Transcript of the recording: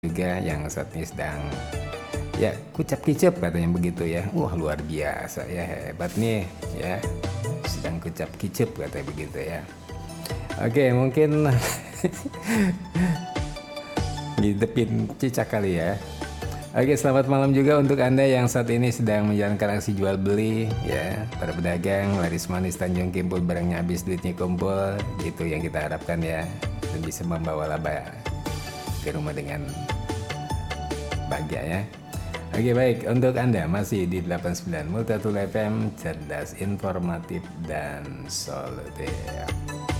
juga yang saat ini sedang ya kucap kicep katanya begitu ya. Wah luar biasa ya, hebat nih ya, sedang kucap kicep katanya begitu ya. Oke mungkin ngintipin cicak kali ya. Oke, selamat malam juga untuk Anda yang saat ini sedang menjalankan aksi jual beli ya. Para pedagang laris manis Tanjung Kimpul, barangnya habis duitnya kumpul, gitu yang kita harapkan ya. Dan bisa membawa laba ke rumah dengan bahagia ya. Oke baik, untuk Anda masih di 89 Multatul FM, cerdas, informatif, dan solutif.